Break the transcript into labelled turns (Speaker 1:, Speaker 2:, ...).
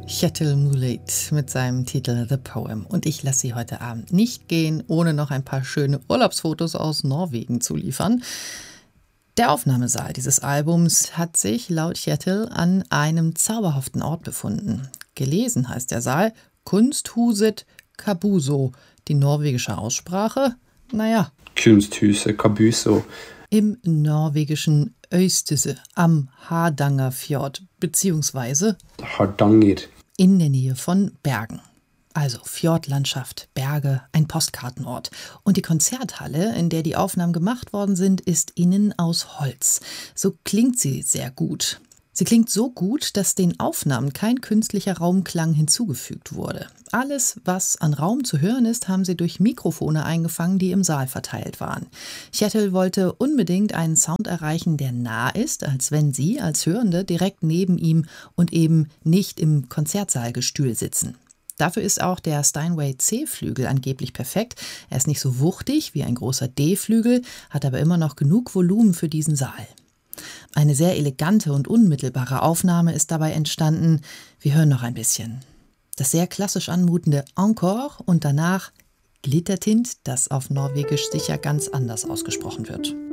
Speaker 1: Kjetil Mouleit mit seinem Titel The Poem. Und ich lasse Sie heute Abend nicht gehen, ohne noch ein paar schöne Urlaubsfotos aus Norwegen zu liefern. Der Aufnahmesaal dieses Albums hat sich laut Kjetil an einem zauberhaften Ort befunden. Gelesen heißt der Saal Kunsthuset Kabuso. Die norwegische Aussprache? Naja.
Speaker 2: Kunsthuset Kabuso.
Speaker 1: Im norwegischen Øystese am Hardangerfjord, beziehungsweise
Speaker 2: Hardanger.
Speaker 1: In der Nähe von Bergen. Also Fjordlandschaft, Berge, ein Postkartenort. Und die Konzerthalle, in der die Aufnahmen gemacht worden sind, ist innen aus Holz. So klingt sie sehr gut. Sie klingt so gut, dass den Aufnahmen kein künstlicher Raumklang hinzugefügt wurde. Alles, was an Raum zu hören ist, haben sie durch Mikrofone eingefangen, die im Saal verteilt waren. Kjetil wollte unbedingt einen Sound erreichen, der nah ist, als wenn Sie als Hörende direkt neben ihm und eben nicht im Konzertsaalgestühl sitzen. Dafür ist auch der Steinway C-Flügel angeblich perfekt. Er ist nicht so wuchtig wie ein großer D-Flügel, hat aber immer noch genug Volumen für diesen Saal. Eine sehr elegante und unmittelbare Aufnahme ist dabei entstanden. Wir hören noch ein bisschen. Das sehr klassisch anmutende Encore und danach Glittertind, das auf Norwegisch sicher ganz anders ausgesprochen wird.